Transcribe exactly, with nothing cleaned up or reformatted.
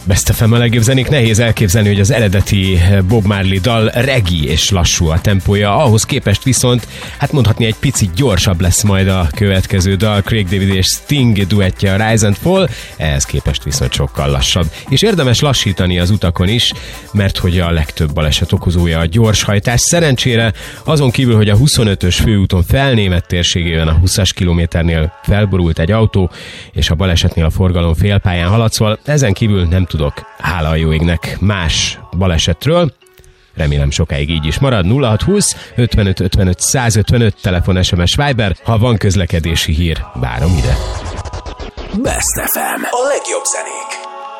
Best ef em a legjobb zenék. Nehéz elképzelni, hogy az eredeti Bob Marley dal reggae és lassú a tempója, ahhoz képest viszont, hát mondhatni egy picit gyorsabb lesz majd a következő dal, Craig David és Sting duettje, a Rise and Fall, ehhez képest viszont sokkal lassabb. És érdemes lassítani az utakon is, mert hogy a legtöbb baleset okozója a gyorshajtás. Szerencsére azon kívül, hogy a huszonötös főúton Felnémet térségében a húszas kilométernél felborult egy autó, és a balesetnél a forgalom félpályán halad, szóval ezen kívül nem tudok, hála a jó égnek, más balesetről. Remélem sokáig így is marad. nulla hat húsz ötvenöt ötvenöt százötvenöt telefon, es em es, Viber. Ha van közlekedési hír, várom ide. Best ef em, a legjobb zenék.